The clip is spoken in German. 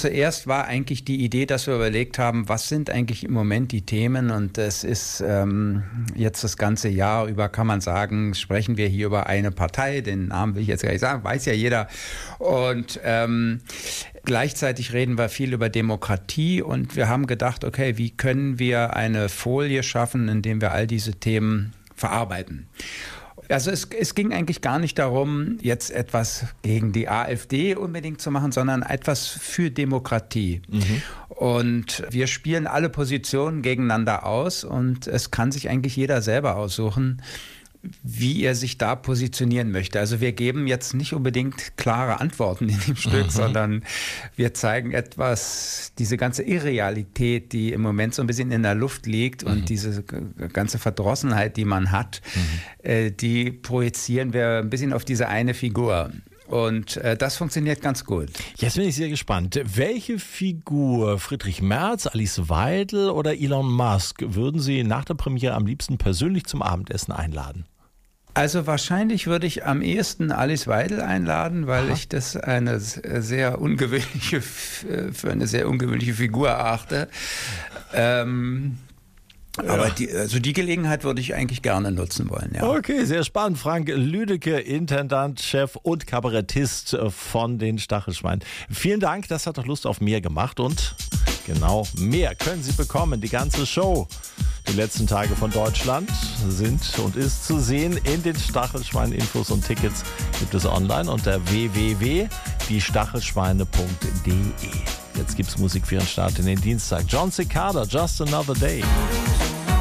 zuerst war eigentlich die Idee, dass wir überlegt haben, was sind eigentlich im Moment die Themen, und es ist jetzt das ganze Jahr über, kann man sagen, sprechen wir hier über eine Partei, den Namen will ich jetzt gar nicht sagen, weiß ja jeder, und gleichzeitig reden wir viel über Demokratie, und wir haben gedacht, okay, wie können wir eine Folie schaffen, indem wir all diese Themen verarbeiten. Also es ging eigentlich gar nicht darum, jetzt etwas gegen die AfD unbedingt zu machen, sondern etwas für Demokratie. Und wir spielen alle Positionen gegeneinander aus, und es kann sich eigentlich jeder selber aussuchen, wie er sich da positionieren möchte. Also wir geben jetzt nicht unbedingt klare Antworten in dem Stück, sondern wir zeigen etwas, diese ganze Irrealität, die im Moment so ein bisschen in der Luft liegt, und diese ganze Verdrossenheit, die man hat, die projizieren wir ein bisschen auf diese eine Figur. Und das funktioniert ganz gut. Jetzt bin ich sehr gespannt. Welche Figur, Friedrich Merz, Alice Weidel oder Elon Musk, würden Sie nach der Premiere am liebsten persönlich zum Abendessen einladen? Also wahrscheinlich würde ich am ehesten Alice Weidel einladen, weil ich das für eine sehr ungewöhnliche Figur erachte. Aber die Gelegenheit würde ich eigentlich gerne nutzen wollen, ja. Okay, sehr spannend. Frank Lüdecke, Intendant, Chef und Kabarettist von den Stachelschweinen. Vielen Dank, das hat doch Lust auf mehr gemacht, und genau, mehr können Sie bekommen. Die ganze Show, die letzten Tage von Deutschland, sind und ist zu sehen in den Stachelschweinen. Infos und Tickets gibt es online unter www.diestachelschweine.de. Jetzt gibt's Musik für Ihren Start in den Dienstag. John Cicada, Just Another Day.